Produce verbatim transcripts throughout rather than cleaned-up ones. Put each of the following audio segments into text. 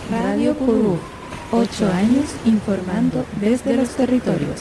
Radio Curú, ocho años informando desde los territorios.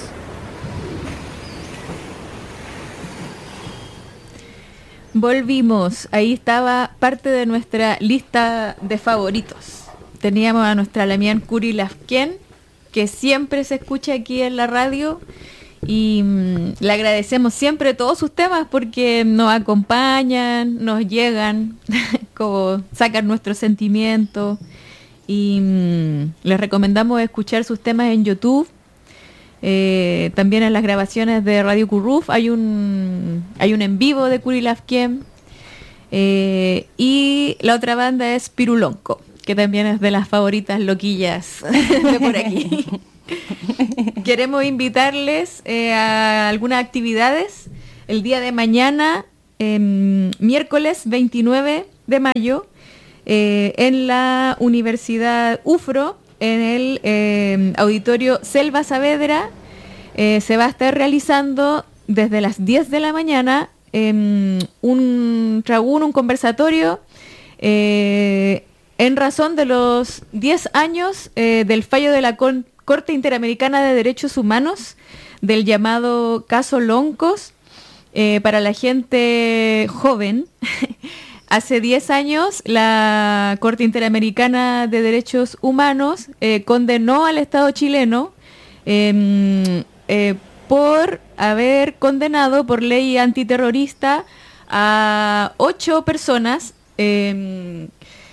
Volvimos, ahí estaba parte de nuestra lista de favoritos. Teníamos a nuestra Lamián Curi Lafquén, que siempre se escucha aquí en la radio, y mmm, le agradecemos siempre todos sus temas porque nos acompañan, nos llegan, como sacan nuestros sentimientos, y mmm, les recomendamos escuchar sus temas en YouTube. Eh, también en las grabaciones de Radio Curruf hay un hay un en vivo de Curi Lafquén, eh, y la otra banda es Pirulonco, que también es de las favoritas loquillas de por aquí. Queremos invitarles eh, a algunas actividades el día de mañana, eh, miércoles veintinueve de mayo, eh, en la Universidad UFRO, en el eh, auditorio Selva Saavedra. Eh, se va a estar realizando desde las diez de la mañana eh, un trabún, un conversatorio eh, en razón de los diez años eh, del fallo de la Con- Corte Interamericana de Derechos Humanos, del llamado caso Loncos. Eh, para la gente joven, hace diez años la Corte Interamericana de Derechos Humanos eh, condenó al Estado chileno eh, eh, por haber condenado por ley antiterrorista a ocho personas eh,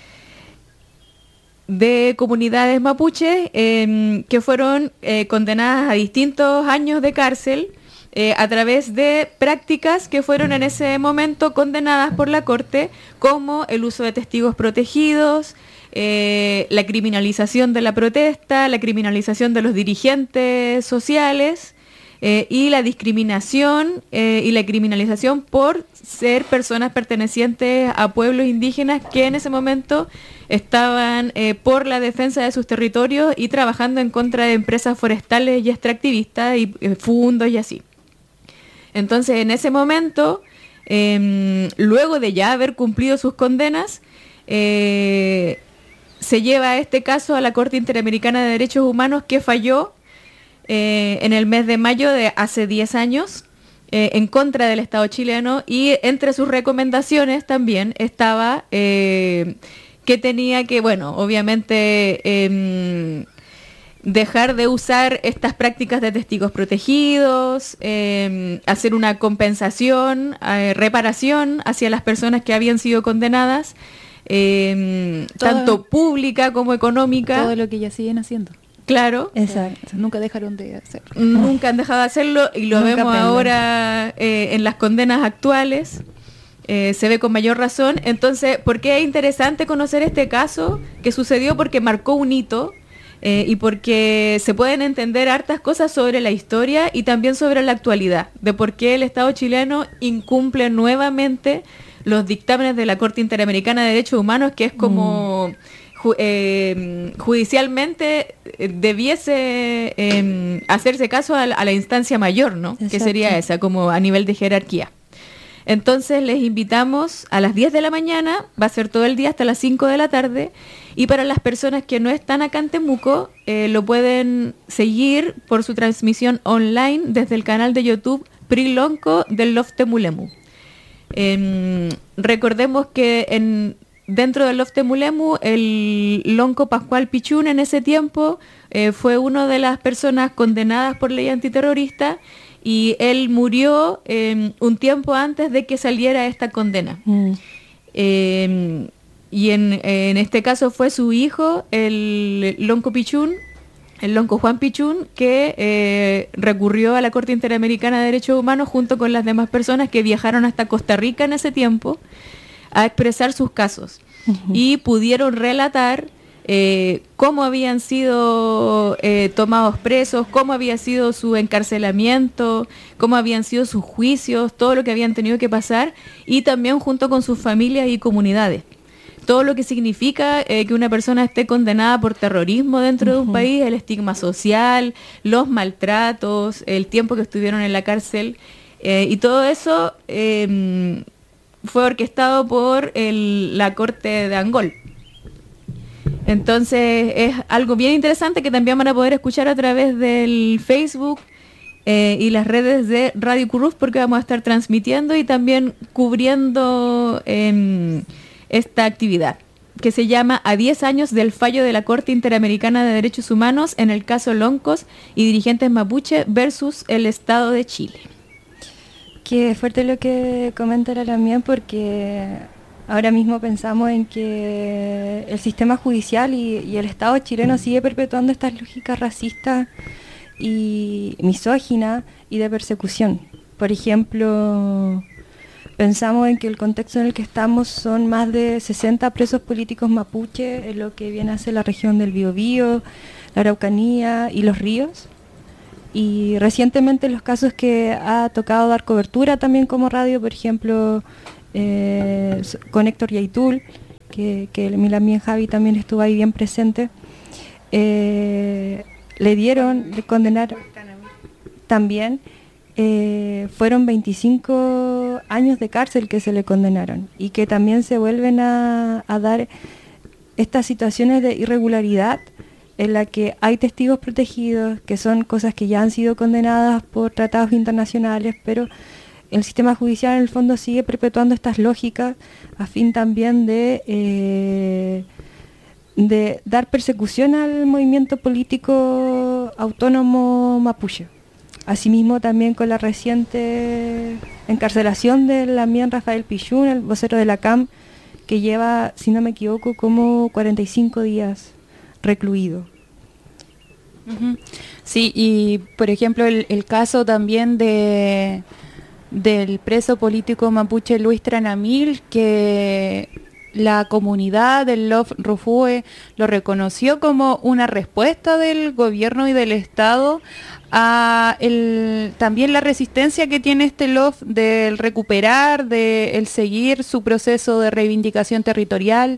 de comunidades mapuches eh, que fueron eh, condenadas a distintos años de cárcel Eh, a través de prácticas que fueron en ese momento condenadas por la Corte, como el uso de testigos protegidos, eh, la criminalización de la protesta, la criminalización de los dirigentes sociales eh, y la discriminación eh, y la criminalización por ser personas pertenecientes a pueblos indígenas que en ese momento estaban eh, por la defensa de sus territorios y trabajando en contra de empresas forestales y extractivistas y eh, fundos y así. Entonces, en ese momento, eh, luego de ya haber cumplido sus condenas, eh, se lleva este caso a la Corte Interamericana de Derechos Humanos, que falló eh, en el mes de mayo de hace diez años eh, en contra del Estado chileno, y entre sus recomendaciones también estaba eh, que tenía que, bueno, obviamente Eh, dejar de usar estas prácticas de testigos protegidos, eh, hacer una compensación, eh, reparación hacia las personas que habían sido condenadas, eh, tanto pública como económica. Todo lo que ya siguen haciendo. Claro. Exacto. Nunca dejaron de hacerlo. Nunca han dejado de hacerlo, y lo Nunca vemos aprenden. ahora eh, en las condenas actuales. Eh, se ve con mayor razón. Entonces, ¿por qué es interesante conocer este caso que sucedió? Porque marcó un hito. Eh, y porque se pueden entender hartas cosas sobre la historia y también sobre la actualidad, de por qué el Estado chileno incumple nuevamente los dictámenes de la Corte Interamericana de Derechos Humanos, que es como mm. ju- eh, judicialmente eh, debiese eh, hacerse caso a la, a la instancia mayor, ¿no? Exacto. Que sería esa, como a nivel de jerarquía. Entonces les invitamos a las diez de la mañana, va a ser todo el día hasta las cinco de la tarde, y para las personas que no están acá en Temuco, eh, lo pueden seguir por su transmisión online desde el canal de YouTube Prilonco del Lof Temulemu. Eh, recordemos que en, dentro del Lof Temulemu, el Lonco Pascual Pichún en ese tiempo eh, fue una de las personas condenadas por ley antiterrorista, y él murió eh, un tiempo antes de que saliera esta condena. Mm. Eh, y en, en este caso fue su hijo, el Lonco Pichún, el Lonco Juan Pichún, que eh, recurrió a la Corte Interamericana de Derechos Humanos junto con las demás personas que viajaron hasta Costa Rica en ese tiempo a expresar sus casos. Uh-huh. Y pudieron relatar Eh, cómo habían sido eh, tomados presos, cómo había sido su encarcelamiento, cómo habían sido sus juicios, todo lo que habían tenido que pasar, y también junto con sus familias y comunidades. Todo lo que significa eh, que una persona esté condenada por terrorismo dentro uh-huh. de un país, el estigma social, los maltratos, el tiempo que estuvieron en la cárcel, eh, y todo eso eh, fue orquestado por el, la Corte de Angol. Entonces es algo bien interesante que también van a poder escuchar a través del Facebook eh, y las redes de Radio Currús, porque vamos a estar transmitiendo y también cubriendo eh, esta actividad, que se llama A diez años del fallo de la Corte Interamericana de Derechos Humanos en el caso Loncos y dirigentes mapuche versus el Estado de Chile. Qué fuerte lo que comenta la Lamián, porque ahora mismo pensamos en que el sistema judicial y, y el Estado chileno sigue perpetuando estas lógicas racistas y misóginas y de persecución. Por ejemplo, pensamos en que el contexto en el que estamos son más de sesenta presos políticos mapuche en lo que viene a ser la región del Biobío, la Araucanía y los ríos. Y recientemente los casos que ha tocado dar cobertura también como radio, por ejemplo, eh, con Héctor Yaitul, que, que el Milamien Javi también estuvo ahí bien presente, eh, le dieron, le condenaron también, eh, fueron veinticinco años de cárcel que se le condenaron, y que también se vuelven a, a dar estas situaciones de irregularidad en la que hay testigos protegidos, que son cosas que ya han sido condenadas por tratados internacionales, pero el sistema judicial en el fondo sigue perpetuando estas lógicas a fin también de, eh, de dar persecución al movimiento político autónomo mapuche. Asimismo también con la reciente encarcelación de Lamián Rafael Pichún, el vocero de la C A M, que lleva, si no me equivoco, como cuarenta y cinco días recluido. Uh-huh. Sí, y por ejemplo el, el caso también de del preso político mapuche Luis Tranamil, que la comunidad del L O F Rufue lo reconoció como una respuesta del gobierno y del Estado a el, también la resistencia que tiene este L O F del recuperar, de el seguir su proceso de reivindicación territorial.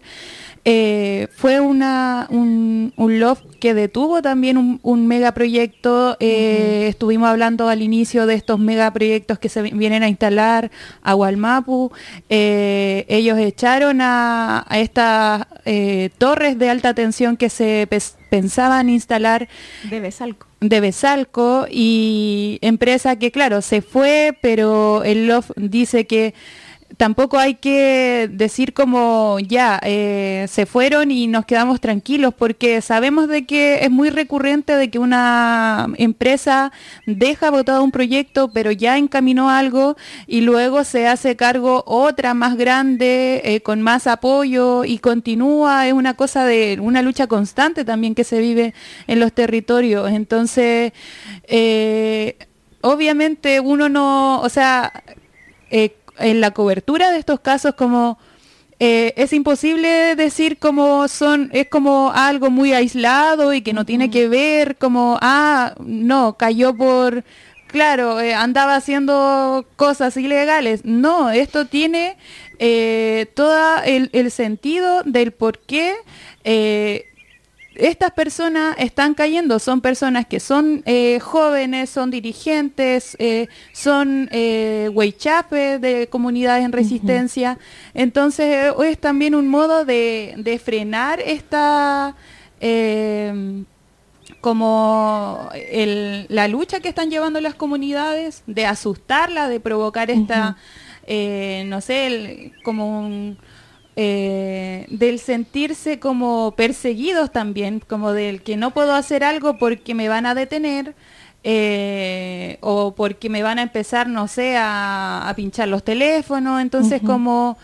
Eh, fue una, un, un L O F que detuvo también un, un megaproyecto. Eh, uh-huh. Estuvimos hablando al inicio de estos megaproyectos que se vienen a instalar a Hualmapu. Eh, ellos echaron a, a estas eh, torres de alta tensión que se pes, pensaban instalar de Besalco. de Besalco, y empresa que claro se fue, pero el L O F dice que tampoco hay que decir como ya eh, se fueron y nos quedamos tranquilos, porque sabemos de que es muy recurrente de que una empresa deja botado un proyecto pero ya encaminó algo y luego se hace cargo otra más grande eh, con más apoyo y continúa. Es una cosa de una lucha constante también que se vive en los territorios. Entonces eh, obviamente uno no, o sea eh, en la cobertura de estos casos como eh, es imposible decir como son, es como algo muy aislado y que no uh-huh. tiene que ver como, ah, no, cayó por, claro, eh, andaba haciendo cosas ilegales. No, esto tiene eh, todo el, el sentido del por qué eh, estas personas están cayendo. Son personas que son eh, jóvenes, son dirigentes, eh, son eh, huaychapes de comunidades en resistencia. Uh-huh. Entonces hoy es también un modo de, de frenar esta eh, como el, la lucha que están llevando las comunidades, de asustarlas, de provocar esta, uh-huh. eh, no sé, el, como un... Eh, del sentirse como perseguidos también, como del que no puedo hacer algo porque me van a detener eh, o porque me van a empezar, no sé, a, a pinchar los teléfonos. Entonces uh-huh. como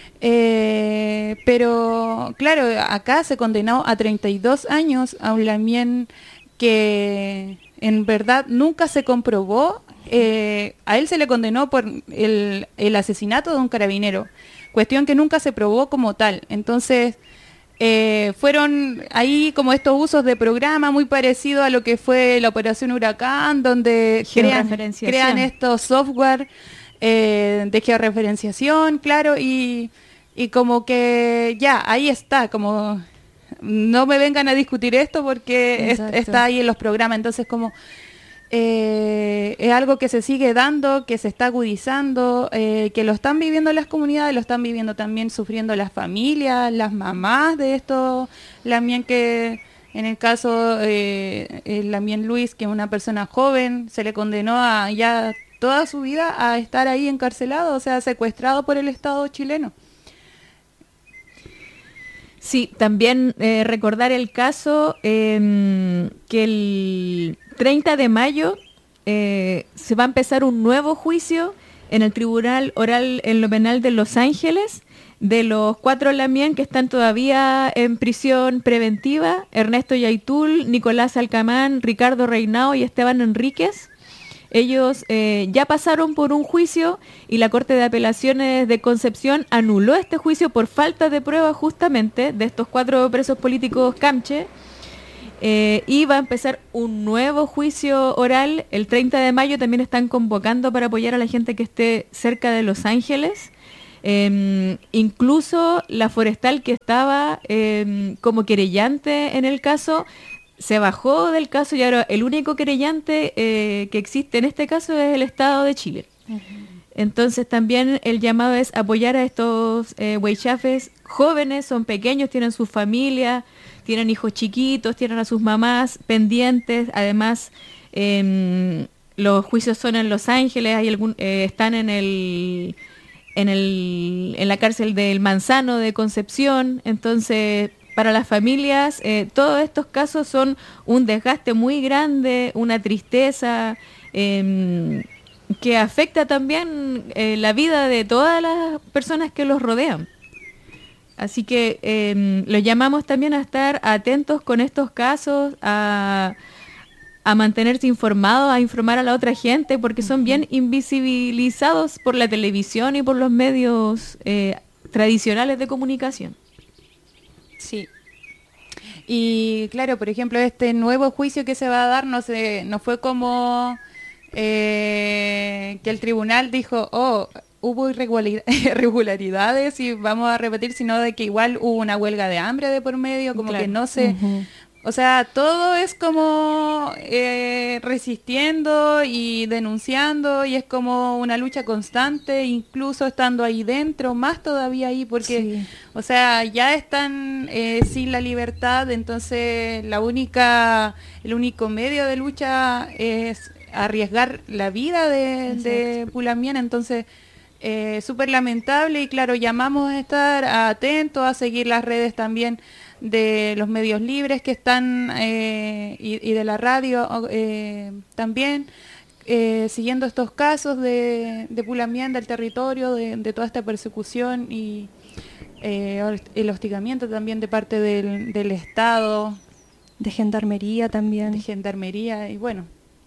eh, pero claro, acá se condenó a treinta y dos años a un Lamien que en verdad nunca se comprobó. Eh, a él se le condenó por el, el asesinato de un carabinero, cuestión que nunca se probó como tal. Entonces eh, fueron ahí como estos usos de programa muy parecidos a lo que fue la Operación Huracán, donde crean, crean estos software eh, de georreferenciación, claro, y, y como que ya, ahí está, como no me vengan a discutir esto porque es, está ahí en los programas. Entonces como eh, es algo que se sigue dando, que se está agudizando, eh, que lo están viviendo las comunidades, lo están viviendo también sufriendo las familias, las mamás de estos Lamien, que en el caso eh, el Lamien Luis, que es una persona joven, se le condenó a ya toda su vida a estar ahí encarcelado, o sea, secuestrado por el Estado chileno. Sí, también eh, recordar el caso eh, que el treinta de mayo eh, se va a empezar un nuevo juicio en el Tribunal Oral en lo Penal de Los Ángeles de los cuatro Lamien que están todavía en prisión preventiva: Ernesto Yaitul, Nicolás Alcamán, Ricardo Reinao y Esteban Enríquez. Ellos eh, ya pasaron por un juicio y la Corte de Apelaciones de Concepción anuló este juicio por falta de prueba justamente de estos cuatro presos políticos camche. Eh, y va a empezar un nuevo juicio oral el treinta de mayo. También están convocando para apoyar a la gente que esté cerca de Los Ángeles. Eh, incluso la forestal que estaba eh, como querellante en el caso se bajó del caso y ahora el único querellante eh, que existe en este caso es el Estado de Chile. Uh-huh. Entonces también el llamado es apoyar a estos eh, huaychafes jóvenes, son pequeños, tienen sus familias, tienen hijos chiquitos, tienen a sus mamás pendientes. Además eh, los juicios son en Los Ángeles, hay algún, eh, están en el, en el en la cárcel del Manzano de Concepción. Entonces para las familias, eh, todos estos casos son un desgaste muy grande, una tristeza eh, que afecta también eh, la vida de todas las personas que los rodean. Así que eh, los llamamos también a estar atentos con estos casos, a, a mantenerse informados, a informar a la otra gente, porque son bien invisibilizados por la televisión y por los medios eh, tradicionales de comunicación. Sí. Y claro, por ejemplo, este nuevo juicio que se va a dar no se, no fue como eh, que el tribunal dijo, oh, hubo irregularidades y vamos a repetir, sino de que igual hubo una huelga de hambre de por medio, como claro. que no se... Uh-huh. O sea, todo es como eh, resistiendo y denunciando, y es como una lucha constante, incluso estando ahí dentro, más todavía ahí, porque, sí. o sea, ya están eh, sin la libertad. Entonces la única, el único medio de lucha es arriesgar la vida de, de Pulamien. Entonces, eh, súper lamentable, y claro, llamamos a estar atentos, a seguir las redes también de los medios libres que están eh, y, y de la radio eh, también, eh, siguiendo estos casos de, de Pulamien, del territorio, de, de toda esta persecución y eh, el hostigamiento también de parte del, del Estado. De gendarmería también. De gendarmería, y bueno.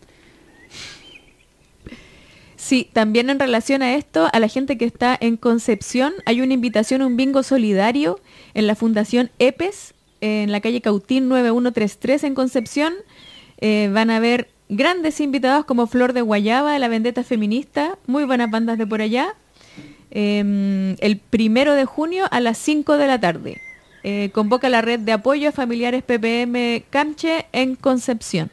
Sí, también en relación a esto, a la gente que está en Concepción, hay una invitación a un bingo solidario en la Fundación EPES, en la calle Cautín nueve uno tres tres en Concepción. Eh, van a haber grandes invitados como Flor de Guayaba, La Vendetta Feminista, muy buenas bandas de por allá, eh, el primero de junio a las cinco de la tarde. Eh, convoca la red de apoyo a familiares P P M Camche en Concepción.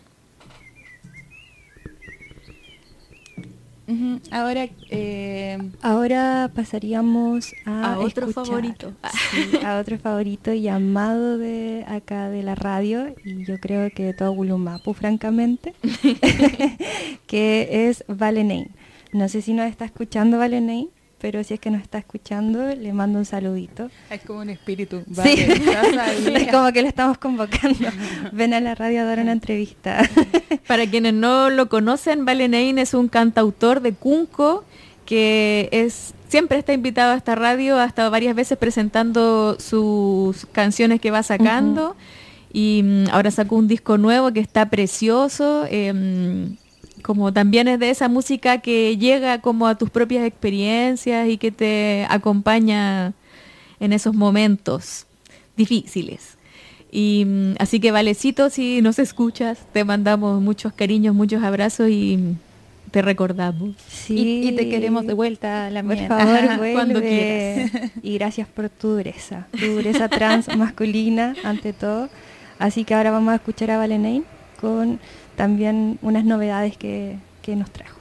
Uh-huh. Ahora eh... ahora pasaríamos a, a otro escuchar, favorito sí, a otro favorito llamado de acá de la radio, y yo creo que de todo Gulumapu, francamente, que es Valenein. No sé si nos está escuchando Valenein, pero si es que nos está escuchando, le mando un saludito. Es como un espíritu. Vale, sí, es como que lo estamos convocando. Ven a la radio a dar una entrevista. Para quienes no lo conocen, Valenein es un cantautor de Cunco que es siempre está invitado a esta radio, ha estado varias veces presentando sus canciones que va sacando. Uh-huh. Y um, ahora sacó un disco nuevo que está precioso. Eh, como también es de esa música que llega como a tus propias experiencias y que te acompaña en esos momentos difíciles. Y así que Valecito, si nos escuchas, te mandamos muchos cariños, muchos abrazos y te recordamos. Sí. Y, y te queremos de vuelta, la Por mía. favor, vuelve. Cuando quieras. Y gracias por tu dureza, tu dureza trans masculina ante todo. Así que ahora vamos a escuchar a Valenein con también unas novedades que, que nos trajo.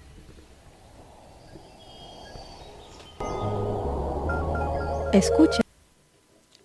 Escucha